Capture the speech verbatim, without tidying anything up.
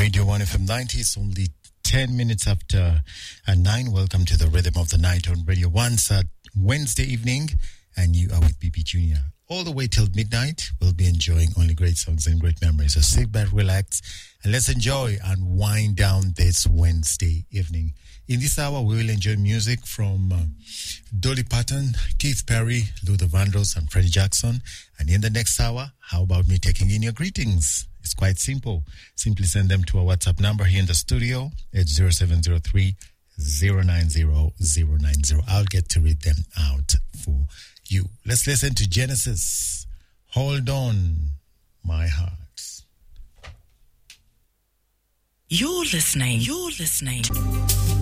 Radio one F M ninety is only ten minutes after uh, nine. Welcome to the Rhythm of the Night on Radio one. It's uh, Wednesday evening, and you are with B B Junior. All the way till midnight, we'll be enjoying only great songs and great memories. So sit back, relax, and let's enjoy and wind down this Wednesday evening. In this hour, we will enjoy music from uh, Dolly Parton, Keith Perry, Luther Vandross, and Freddie Jackson. And in the next hour, how about me taking in your greetings? It's quite simple. Simply send them to our WhatsApp number here in the studio. It's zero seven zero three, zero nine zero, zero nine zero. I'll get to read them out for you. Let's listen to Genesis. Hold on, my heart. You're listening. You're listening.